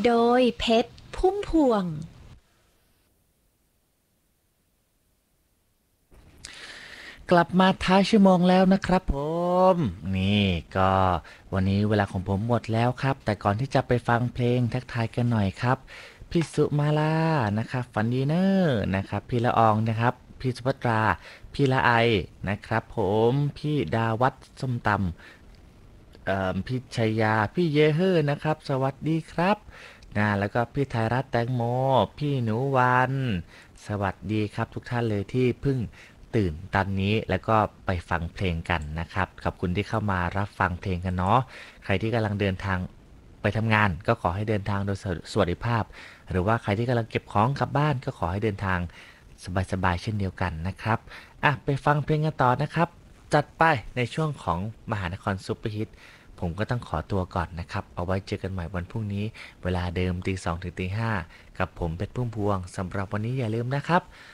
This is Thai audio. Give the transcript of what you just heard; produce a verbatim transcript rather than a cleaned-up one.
โดยเพชรพุ่มพวงกลับมาท้ายชั่วโมงแล้วนะครับผมนี่ก็วันนี้เวลาของผมหมดแล้วครับแต่ก่อนที่จะไปฟังเพลงทักทายกันหน่อยครับพี่สุมาลานะครับฝันดีเนอร์นะครับพี่ละอองนะครับพี่สุภัตราพี่ละไอนะครับผมพี่ดาวัฒน์ส้มตำเอ่อพี่ชัยยาพี่เยเฮอร์นะครับสวัสดีครับนะแล้วก็พี่ไทยรัฐแตงโมพี่หนูวันสวัสดีครับทุกท่านเลยที่เพิ่ง ตื่นตอนนี้แล้วก็ไปฟังเพลงกันนะครับขอบคุณที่เข้ามารับฟังเพลงกันเนาะใครที่กำลังเดินทางไปทำงานก็ขอให้เดินทางโดยสวัสดิภาพหรือว่าใครที่กำลังเก็บของกลับบ้านก็ขอให้เดินทางสบายๆเช่นเดียวกันนะครับอ่ะไปฟังเพลงกันต่อนะครับจัดไปในช่วงของมหานครซุปเปอร์ฮิตผมก็ต้องขอตัวก่อนนะครับเอาไว้เจอกันใหม่วันพรุ่งนี้เวลาเดิมตีสองถึงตีห้ากับผมเพชรพุ่มพวงสำหรับวันนี้อย่าลืมนะครับ